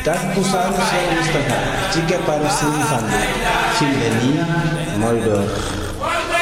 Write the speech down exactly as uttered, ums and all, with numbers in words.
takkusaanu Cheikh Moustapha ci keppaaru Serigne Fallou fi mu ne nii mooy door